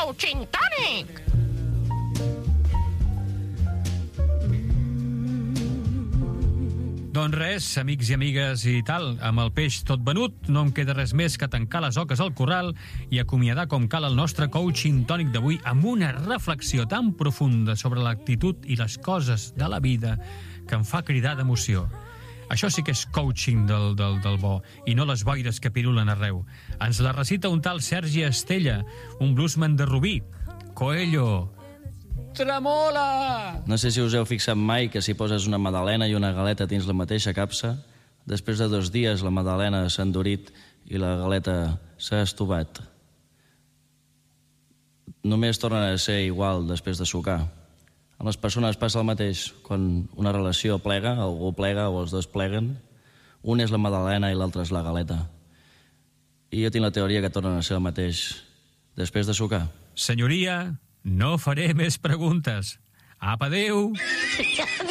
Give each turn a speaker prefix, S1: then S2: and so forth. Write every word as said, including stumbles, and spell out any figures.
S1: Coaching Tònic!
S2: Doncs res, amics i amigues i tal, amb el peix tot venut, no em queda res més que tancar les oques al corral i acomiadar com cal el nostre coaching tònic d'avui amb una reflexió tan profunda sobre l'actitud i les coses de la vida que em fa cridar d'emoció. Això sí que és coaching del, del, del bo, i no les boires que pirulen arreu. Ens la recita un tal Sergi Estella, un bluesman de Rubí. Coelho, tremola!
S3: No sé si us heu fixat mai que si poses una magdalena i una galeta dins la mateixa capsa, després de dos dies la magdalena s'ha endurit i la galeta s'ha estovat. Només tornen a ser igual després de sucar. A les persones passa el mateix. Quan una relació plega, algú plega o els dos pleguen, un és la magdalena i l'altre és la galeta. I jo tinc la teoria que tornen a ser el mateix després de sucar.
S2: Senyoria, no faré més preguntes. Apa, adéu!